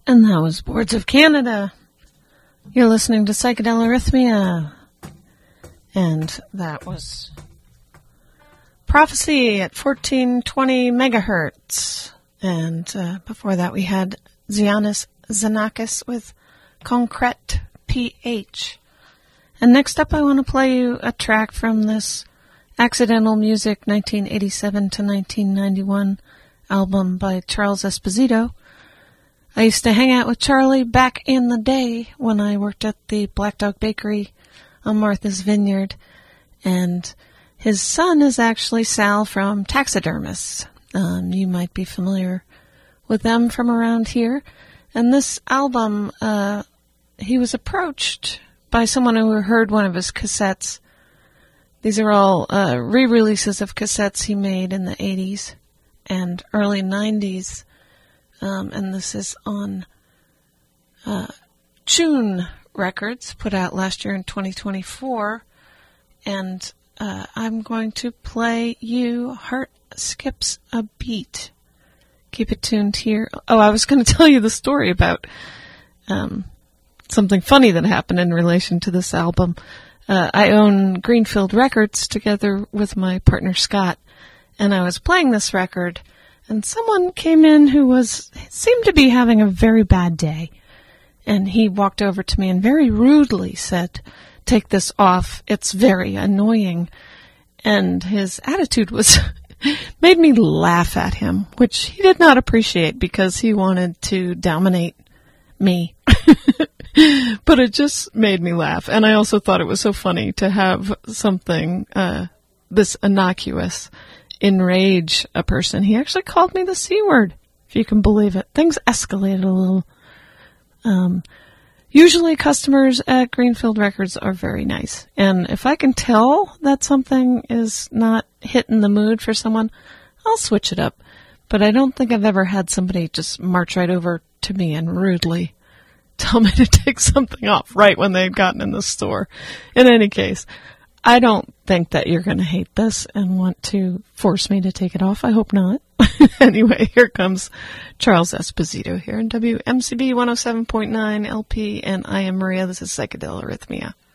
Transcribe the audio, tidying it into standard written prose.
And that was Boards of Canada. You're listening to Psychedelic Arrhythmia. And that was Prophecy at 1420 megahertz. And before that we had Zianis Xenakis with Concrete PH. And next up I want to play you a track from this Accidental Music 1987 to 1991 album by Charles Esposito. I used to hang out with Charlie back in the day when I worked at the Black Dog Bakery on Martha's Vineyard. And his son is actually Sal from Taxidermists. You might be familiar with them from around here. And this album, he was approached by someone who heard one of his cassettes. These are all re-releases of cassettes he made in the 80s and early 90s. And this is on Tune Records, put out last year in 2024. And I'm going to play you Heart Skips a Beat. Keep it tuned here. Oh, I was going to tell you the story about something funny that happened in relation to this album. I own Greenfield Records together with my partner Scott, and I was playing this record, and someone came in who seemed to be having a very bad day. And he walked over to me and very rudely said, "Take this off. It's very annoying." And his attitude made me laugh at him, which he did not appreciate because he wanted to dominate me. But it just made me laugh. And I also thought it was so funny to have something this innocuous enrage a person. He actually called me the C word, if you can believe it. Things escalated a little. Usually customers at Greenfield Records are very nice. And if I can tell that something is not hitting the mood for someone, I'll switch it up. But I don't think I've ever had somebody just march right over to me and rudely tell me to take something off right when they've gotten in the store. In any case, I don't think that you're going to hate this and want to force me to take it off. I hope not. Anyway, here comes Charles Esposito here in WMCB 107.9 LP, and I am Maria. This is Psychedelic Arrhythmia.